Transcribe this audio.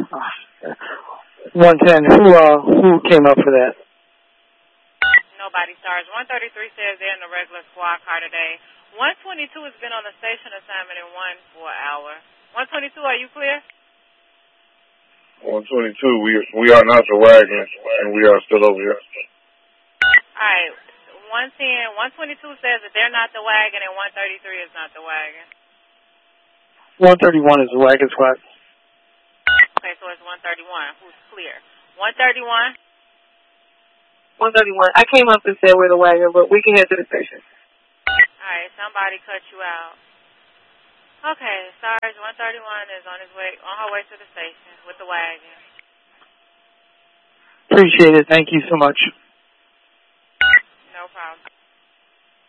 110. Who came up for that? Nobody, Sarge. 133 says they're in the regular squad car today. 122 has been on the station assignment in 1 for an hour. 122, are you clear? 122, we are not the wagon, and we are still over here. All right. 110, 122 says that they're not the wagon, and 133 is not the wagon. 131 is the wagon squad. Okay, so it's 131. Who's clear? 131? 131. I came up and said we're the wagon, but we can head to the station. All right, somebody cut you out. Okay, Sarge, 131 is on her way to the station with the wagon. Appreciate it. Thank you so much.